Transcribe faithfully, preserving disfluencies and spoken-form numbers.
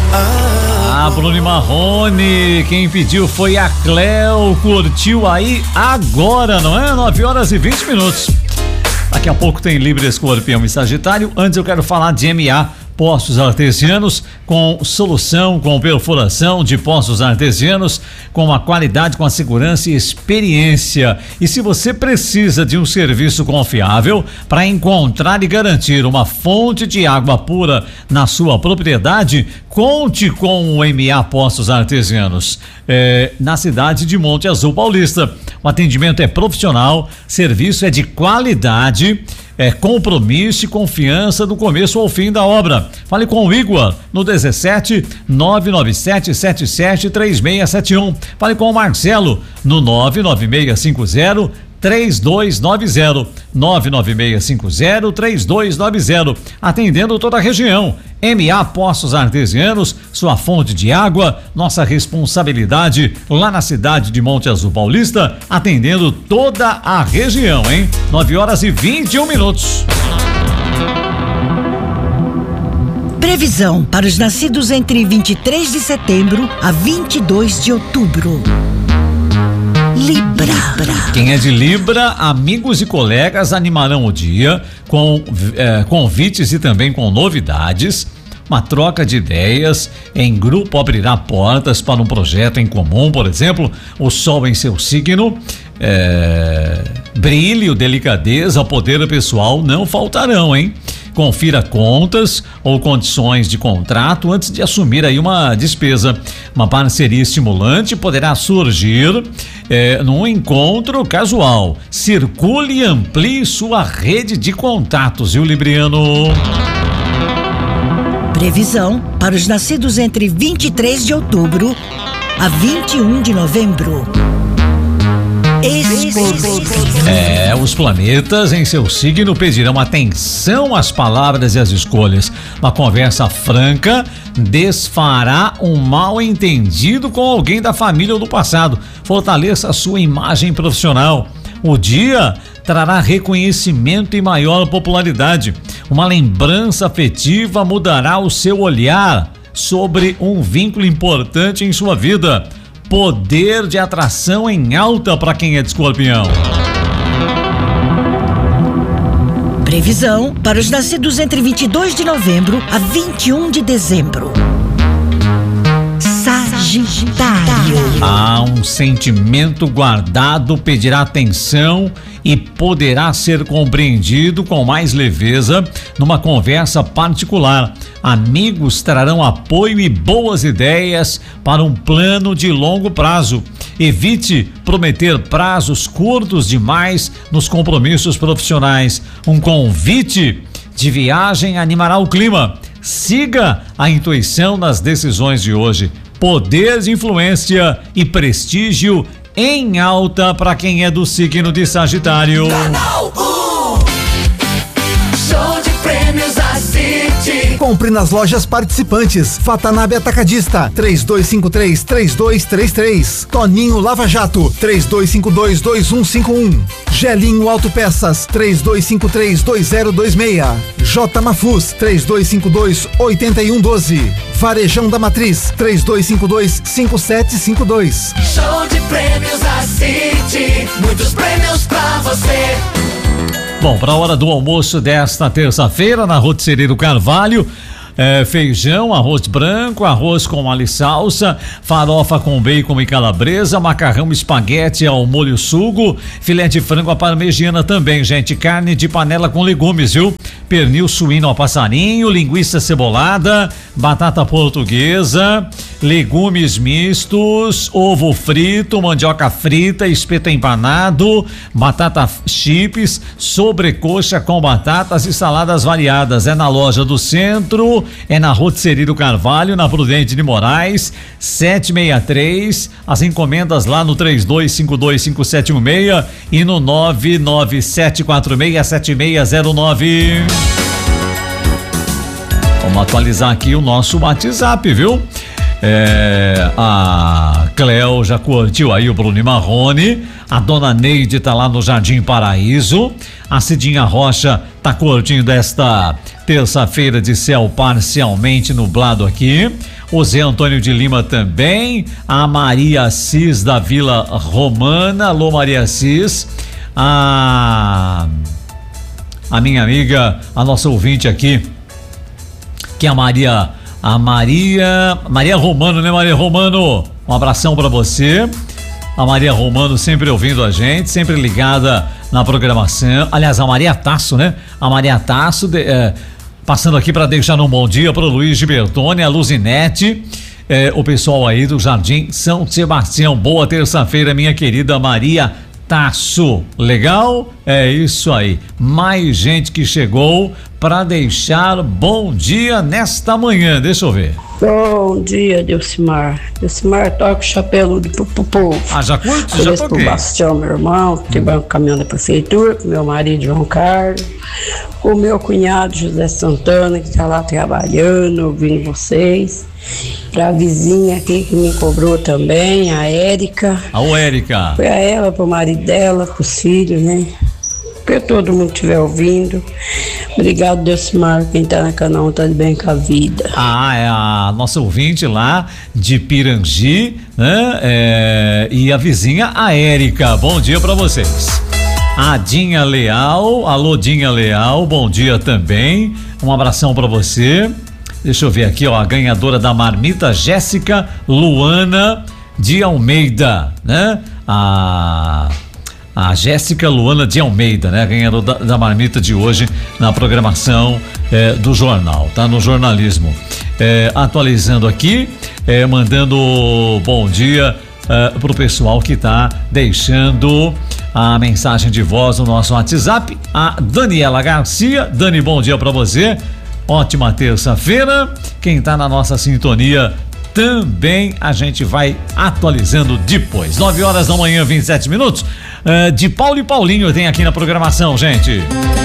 Ah, Bruno e Marrone, quem pediu foi a Cleo, curtiu aí agora, não é? nove horas e vinte minutos. Daqui a pouco tem Libra, Escorpião e Sagitário. Antes eu quero falar de M A Poços Artesianos, com solução, com perfuração de poços artesianos, com a qualidade, com a segurança e experiência. E se você precisa de um serviço confiável para encontrar e garantir uma fonte de água pura na sua propriedade, conte com o M A Poços Artesianos, é, na cidade de Monte Azul Paulista. O atendimento é profissional, serviço é de qualidade, é compromisso e confiança do começo ao fim da obra. Fale com o Igor no dezessete nove nove sete sete sete três seis sete um. Fale com o Marcelo no nove nove seis cinco zero três dois nove zero, nove nove seis cinco zero três dois nove zero, atendendo toda a região. M A Poços Artesianos, sua fonte de água, nossa responsabilidade lá na cidade de Monte Azul Paulista, atendendo toda a região, hein? nove horas e vinte e um minutos. Previsão para os nascidos entre vinte e três de setembro a vinte e dois de outubro. Libra. Quem é de Libra, amigos e colegas animarão o dia com eh, convites e também com novidades. Uma troca de ideias em grupo abrirá portas para um projeto em comum. Por exemplo, o sol em seu signo, eh, brilho, delicadeza, poder pessoal não faltarão, hein? Confira contas ou condições de contrato antes de assumir aí uma despesa. Uma parceria estimulante poderá surgir eh, num encontro casual. Circule e amplie sua rede de contatos, viu, Libriano? Previsão para os nascidos entre vinte e três de outubro a vinte e um de novembro. É, os planetas em seu signo pedirão atenção às palavras e às escolhas. Uma conversa franca desfará um mal entendido com alguém da família ou do passado. Fortaleça a sua imagem profissional. O dia trará reconhecimento e maior popularidade. Uma lembrança afetiva mudará o seu olhar sobre um vínculo importante em sua vida. Poder de atração em alta para quem é de Escorpião. Previsão para os nascidos entre vinte e dois de novembro a vinte e um de dezembro. Sagitário. Há um sentimento guardado, pedirá atenção e poderá ser compreendido com mais leveza numa conversa particular. Amigos trarão apoio e boas ideias para um plano de longo prazo. Evite prometer prazos curtos demais nos compromissos profissionais. Um convite de viagem animará o clima. Siga a intuição nas decisões de hoje. Poder de influência e prestígio em alta para quem é do signo de Sagitário. Canal um. Show de prêmios a City. Compre nas lojas participantes. Fatanabe Atacadista, três dois cinco três, três dois três três. Toninho Lava Jato, três dois cinco dois, dois um cinco um. Gelinho Autopeças, três dois cinco três, dois zero dois seis. J Mafus, três dois cinco dois, oito um um dois. Varejão da Matriz, três dois cinco dois, cinco sete cinco dois. Show de prêmios a City. Muitos prêmios pra você. Bom, para a hora do almoço desta terça-feira, na Rotisserie do Carvalho, é, feijão, arroz branco, arroz com alho e salsa, farofa com bacon e calabresa, macarrão espaguete ao molho sugo, filé de frango à parmegiana também, gente, carne de panela com legumes, viu? Pernil suíno ao passarinho, linguiça cebolada, batata portuguesa, legumes mistos, ovo frito, mandioca frita, espeto empanado, batata chips, sobrecoxa com batatas e saladas variadas. É na loja do centro, é na Rotisserie do Carvalho, na Prudente de Moraes, sete seis três. As encomendas lá no três dois cinco dois, cinco sete um seis e no nove nove sete quatro seis, sete seis zero nove. Vamos atualizar aqui o nosso WhatsApp, viu? É, a Cleo já curtiu aí o Bruno e Marrone, a dona Neide tá lá no Jardim Paraíso, a Cidinha Rocha tá curtindo esta terça-feira de céu parcialmente nublado aqui, o Zé Antônio de Lima também, a Maria Assis da Vila Romana, alô Maria Assis, a, a minha amiga, a nossa ouvinte aqui, que é a Maria, a Maria, Maria Romano, né Maria Romano? Um abração pra você. A Maria Romano sempre ouvindo a gente, sempre ligada na programação. Aliás, a Maria Tasso, né? A Maria Tasso, de, é, passando aqui para deixar um bom dia para o Luiz Gibertone, a Luzinete, é, o pessoal aí do Jardim São Sebastião. Boa terça-feira, minha querida Maria Tasso. Legal? É isso aí. Mais gente que chegou para deixar bom dia nesta manhã. Deixa eu ver. Bom dia, Delcimar. Delcimar, toca o chapéu pro, pro povo. Ah, já curte? Já toquei. Pro Bastião, meu irmão, que tem banco caminhão da prefeitura, com meu marido João Carlos, com o meu cunhado José Santana, que tá lá trabalhando, ouvindo vocês. Pra vizinha aqui que me cobrou também, a Érica. A Érica. Foi a ela, pro marido dela, pros filhos, né? Que todo mundo estiver ouvindo. Obrigado, Delcimar. Quem tá na canal tá de bem com a vida. Ah, é a nossa ouvinte lá de Pirangi, né? É, e a vizinha, a Érica. Bom dia pra vocês. A Dinha Leal, alô Dinha Leal, bom dia também. Um abração pra você. Deixa eu ver aqui, ó, a ganhadora da marmita, Jéssica Luana de Almeida, né? A A Jéssica Luana de Almeida, né? Ganhadora da, da marmita de hoje na programação eh, do jornal, tá? No jornalismo. Eh, atualizando aqui, eh, mandando bom dia eh, pro pessoal que tá deixando a mensagem de voz no nosso WhatsApp. A Daniela Garcia. Dani, bom dia pra você. Ótima terça-feira. Quem tá na nossa sintonia também a gente vai atualizando depois. nove horas da manhã, vinte e sete minutos. Uh, de Paulo e Paulinho tem aqui na programação, gente.